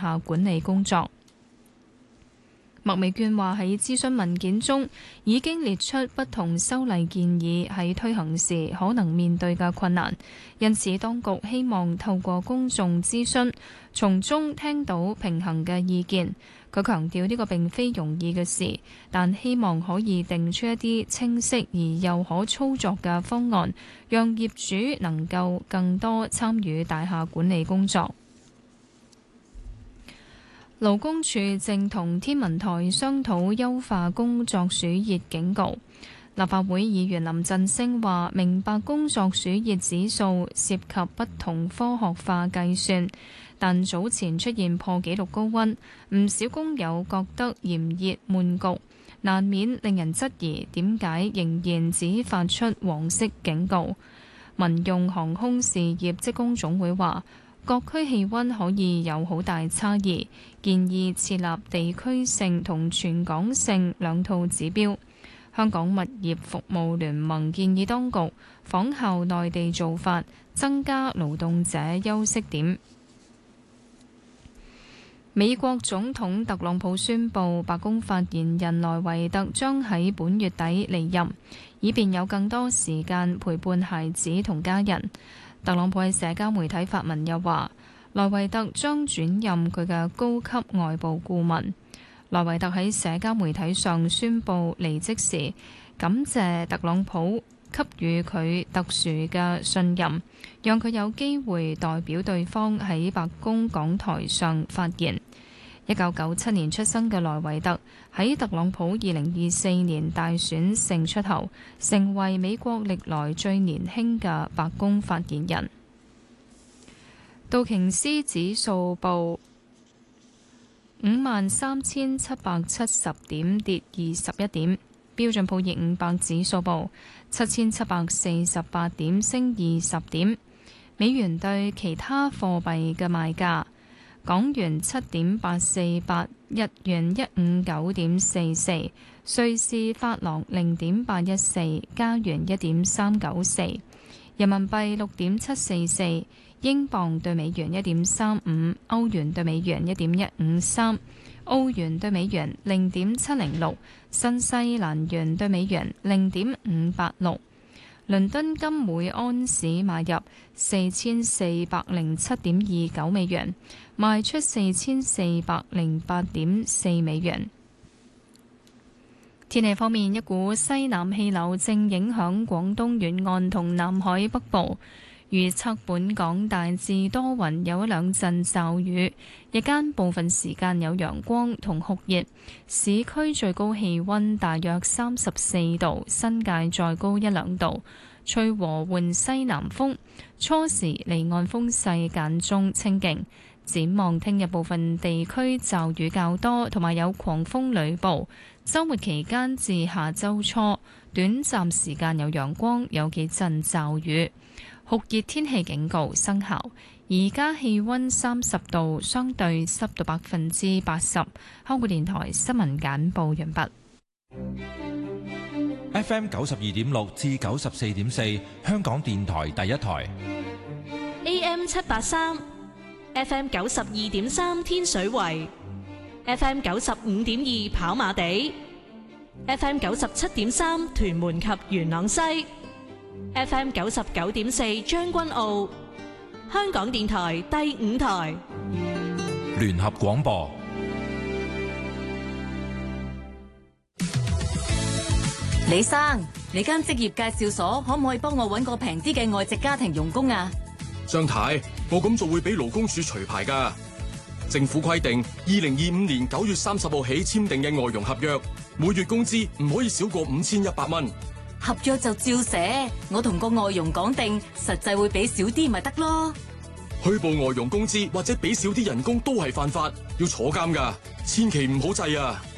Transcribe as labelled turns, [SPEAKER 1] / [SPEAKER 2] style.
[SPEAKER 1] 廈管理工作。麥美娟話喺諮詢文件中已經列出不同修例建議喺推行時可能面對嘅困難，因此當局希望透過公眾諮詢，從中聽到平衡嘅意見。佢強調呢個並非容易嘅事，但希望可以定出一啲清晰而又可操作嘅方案，讓業主能夠更多參與大廈管理工作。勞工處正同天文台商討優化工作暑熱警告。立法會議員林振昇話：明白工作暑熱指數涉及不同科學化計算，但早前出現破紀錄高溫，唔少工友覺得炎熱悶焗，難免令人質疑點解仍然只發出黃色警告。民用航空事業職工總會話：各區氣溫可以有好大差異，建議設立地區性同全港性兩套指標。香港物業服務聯盟建議當局仿效內地做法，增加勞動者休息點。美國總統特朗普宣布，白宮發言人萊維特將喺本月底離任，以便有更多時間陪伴孩子同家人。特朗普喺社交媒體發文又話，萊維特將轉任佢嘅高級外部顧問。萊維特喺社交媒體上宣布離職時，感謝特朗普給予佢特殊嘅信任，讓佢有機會代表對方喺白宮講台上發言。1997年出生嘅萊維特喺特朗普2024年大選勝出後，成為美國歷來最年輕嘅白宮發言人。道瓊斯指數報53,770點，跌21點。標準普爾500指數報7,748點，升20點。美元對其他貨幣嘅賣價：港元7.848，日元159.44，瑞士法郎0.814，加元1.394，人民幣6.744，英鎊對美元1.35，歐元對美元1.153，澳元對美元0.706，新西蘭元對美元0.586。倫敦金每安士買入4407.29美元，賣出4408.4美元。天氣方面，一股西南氣流正影響廣東沿岸同南海北部，預測本港大致多雲，有一兩陣驟雨，日間部分時間有陽光同酷熱，市區最高氣溫大約34度，新界再高一兩度，吹和緩西南風，初時離岸風勢間中清勁。展望聽日部分地區驟雨較多，同埋有狂風雷暴。週末期間至下週初，短暫時間有陽光，有幾陣驟雨。酷熱天氣警告生效。而家氣溫30度，相對濕度80%。香港電台新聞簡報完畢。
[SPEAKER 2] FM 92.6至94.4，香港電台第一台。
[SPEAKER 3] AM 783。FM 92.3天水圍 ，FM 95.2跑馬地 ，FM 97.3屯門及元朗西 ，FM 99.4將軍澳，香港電台第5台
[SPEAKER 2] 聯合廣播。
[SPEAKER 4] 李生，你間職業介紹所可唔可以幫我搵個平啲嘅外籍家庭傭工啊？
[SPEAKER 5] 張太，我咁做會俾勞工處除牌㗎。政府規定，2025年9月30號起簽訂嘅外傭合約，每月工資唔可以少過5100蚊。
[SPEAKER 4] 合約就照寫，我同個外傭講定，實際會俾少啲咪得咯。
[SPEAKER 5] 虛報外傭工資或者俾少啲人工都係犯法，要坐監㗎，千祈唔好制啊！